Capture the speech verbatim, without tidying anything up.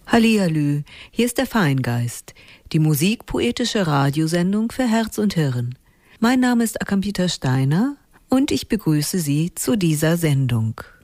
Hallihallu, hier ist der Feingeist, die musikpoetische Radiosendung für Herz und Hirn. Mein Name ist Akampita Steiner und ich begrüße Sie zu dieser Sendung.